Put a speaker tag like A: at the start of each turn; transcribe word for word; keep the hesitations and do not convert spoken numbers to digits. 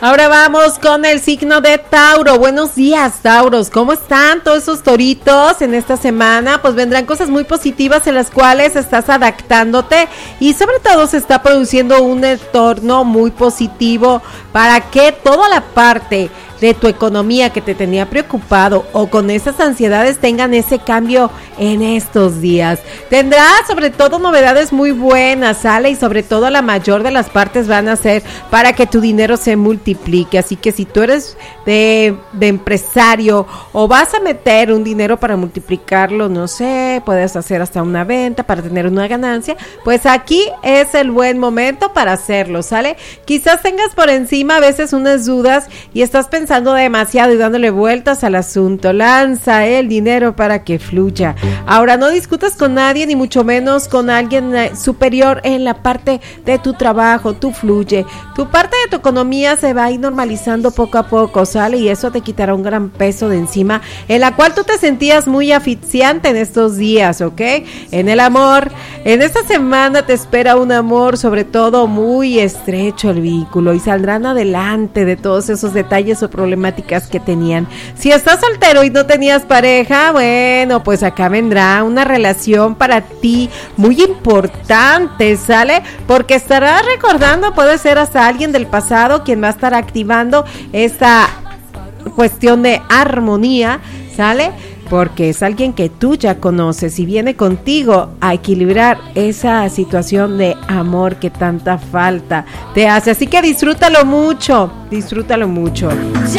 A: Ahora vamos con el signo de Tauro. Buenos días, Tauros. ¿Cómo están todos esos toritos en esta semana? Pues vendrán cosas muy positivas en las cuales estás adaptándote y sobre todo se está produciendo un entorno muy positivo para que toda la parte de tu economía que te tenía preocupado o con esas ansiedades tengan ese cambio en estos días. Tendrás sobre todo novedades muy buenas, ¿sale? Y sobre todo la mayor de las partes van a ser para que tu dinero se multiplique. Así que si tú eres de, de empresario o vas a meter un dinero para multiplicarlo, no sé, puedes hacer hasta una venta para tener una ganancia, pues aquí es el buen momento para hacerlo, ¿sale? Quizás tengas por encima a veces unas dudas y estás pensando demasiado y dándole vueltas al asunto. Lanza el dinero para que fluya. Ahora, no discutas con nadie, ni mucho menos con alguien eh, superior en la parte de tu trabajo. Tú fluye. Tu parte de tu economía se va a ir normalizando poco a poco, ¿sale? Y eso te quitará un gran peso de encima, en la cual tú te sentías muy asfixiante en estos días, ¿ok? En el amor, en esta semana te espera un amor, sobre todo muy estrecho el vínculo, y saldrán adelante de todos esos detalles o problemáticas que tenían. Si estás soltero y no tenías pareja, bueno, pues acá vendrá una relación para ti muy importante, ¿sale? Porque estarás recordando, puede ser hasta alguien del pasado quien va a estar activando esta cuestión de armonía, ¿sale? Porque es alguien que tú ya conoces y viene contigo a equilibrar esa situación de amor que tanta falta te hace. Así que disfrútalo mucho, disfrútalo mucho.